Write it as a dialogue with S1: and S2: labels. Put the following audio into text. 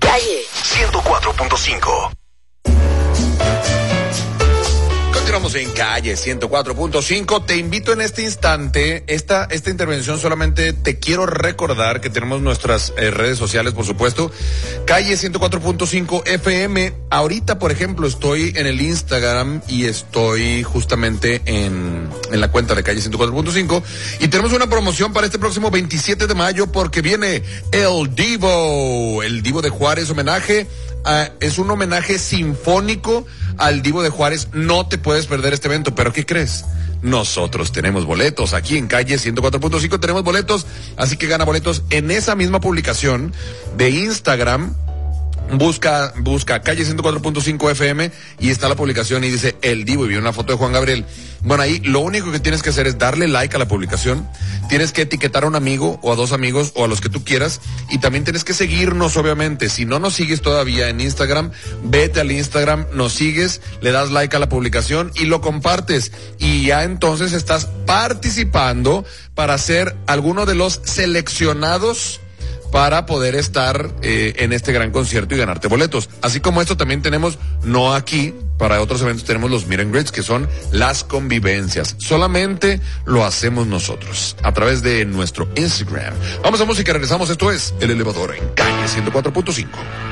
S1: Calle 104.5.
S2: Continuamos en Calle 104.5. Te invito en este instante, esta intervención solamente te quiero recordar que tenemos nuestras redes sociales, por supuesto. Calle 104.5 FM. Ahorita, por ejemplo, estoy en el Instagram y estoy justamente en la cuenta de Calle 104.5 y tenemos una promoción para este próximo 27 de mayo porque viene el Divo de Juárez, homenaje. Es un homenaje sinfónico al Divo de Juárez. No te puedes perder este evento, pero ¿qué crees? Nosotros tenemos boletos aquí en Calle 104.5, tenemos boletos, así que gana boletos en esa misma publicación de Instagram. Busca Calle 104.5 FM y está la publicación y dice El Divo y viene una foto de Juan Gabriel. Bueno, ahí lo único que tienes que hacer es darle like a la publicación, tienes que etiquetar a un amigo o a dos amigos o a los que tú quieras y también tienes que seguirnos, obviamente. Si no nos sigues todavía en Instagram, vete al Instagram, nos sigues, le das like a la publicación y lo compartes y ya entonces estás participando para ser alguno de los seleccionados para poder estar en este gran concierto y ganarte boletos. Así como esto también tenemos, no aquí, para otros eventos tenemos los meet and greets, que son las convivencias. Solamente lo hacemos nosotros, a través de nuestro Instagram. Vamos a música, regresamos. Esto es El Elevador en Calle 104.5.